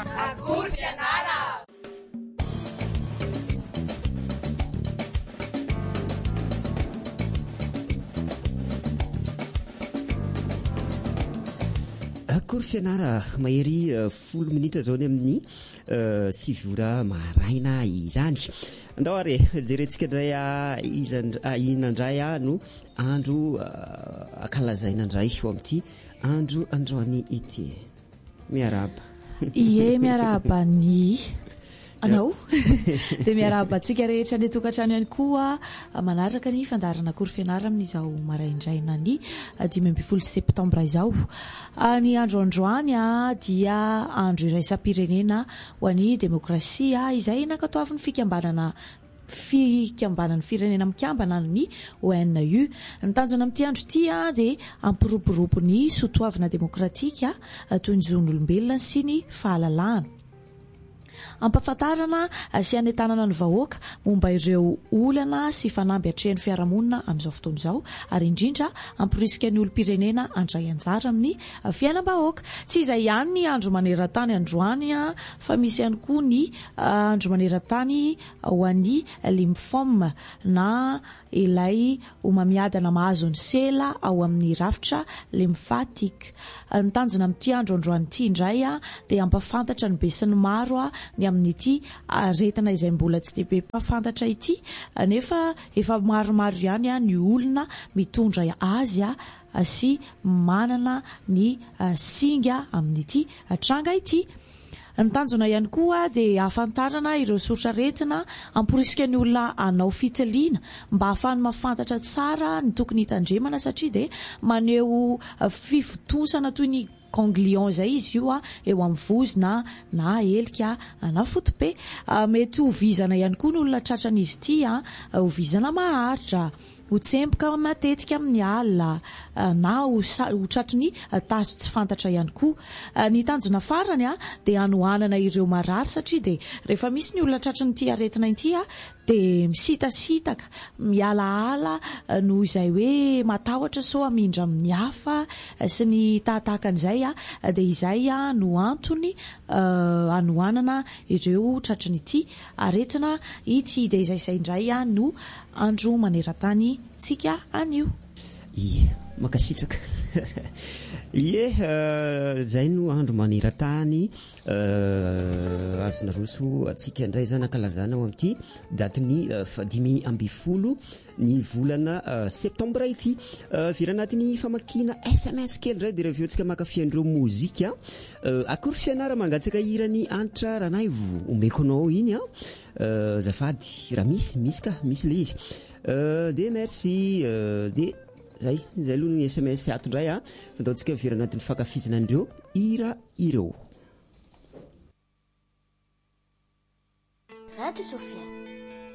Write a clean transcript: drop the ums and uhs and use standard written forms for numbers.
Akory fianara. Akory fianara, mahery 10 minitra zao ny amin'ny 6 ora maraina izany. Andao are jerentsika indray inandray no andro akalazaina indray eo amin'ity andro androany ity. Miaraba. Ie miaraba ny anao dia miaraba antsika rehetra ny tokantrano ihany koa manaraka ny fandarana akory fianara amin'izao maraindraina ny 15 septambra izao. Ny andro androany dia andro iraisam-pirenena ho an'ny demokrasia izay nankatoavin'ny fikambanan'ny firenena mikambana ny ONU. Ny tanjona amin'ity andro ity dia ampiropiropo ny soatoavina demokratika toy ny zon'olombelona sy ny fahalalahana. Ampafantarana sy hanetanana ny vahoaka momba ireo olana sy fanamby hatrehan'ny fiarahamonina amin'izao fotoana izao, ary indrindra ampirisika ny olom-pirenena handray anjara amin'ny fiainam-bahoaka. Tsy izay ihany ny andro maneran-tany androany fa misy ihany koa ny andro maneran-tany ho an'ny limfoma na ilay homamiadana mahazo ny sela ao amin'ny rafitra limfatika. Ny tanjona amin'ity andro androany ity indray dia ampafantatra ny be sy ny maro ny amin'ity aretina izay mbola tsy dia be mpafantatra ity, nefa efa maromaro ihany ny olona mitondra azy sy manana ny singa amin'ity tranga ity. Ny tanjona ihany koa dia ahafantarana ireo soratra retina amporisika ny olona hanao fitiliana mba ahafahany mafantatra tsara ny tokony hitandremana, satria dia maneho fivotosana toy ny ganglion zay izy io eo amin'ny vozona na helika na fotope. Mety hovizana ihany koa ny olona tratran'izy ity hovizana maharitra, ho tsempoka matetika amin'ny alina na ho tratran'ny tazo tsy fantatra ihany koa. Ny tanjona farany dia hanohanana ireo marary, satria dia rehefa misy ny olona tratran'ity aretina ity dia misitasitaka mialaala noho izay hoe matahotra so amindra amin'ny hafa sy ny tahatahakan'izay, dia izay no antony hanohanana ireo tratran'ity aretina ity. Dia izay indray no andro maneran-tany tsika anio. Ie, makasitraka. Ie, zay no andro maneran-tany azona roso atsika indray zany ankalazana ao amin'ity daty ny 15 ny volana septambra ity. Viranatiny famakina SMS kely indray dia reveo tsika makafian'ireo mozika. Akory fianara mangataka hirany antitra ranaivo omeko anao iny zafady raha misy ka misy le izy. Dia merci dia zay aloha ny SMS ato indray fantaontsika viranatin'ny fankafizana andreo hira ireo. Radio Sofia.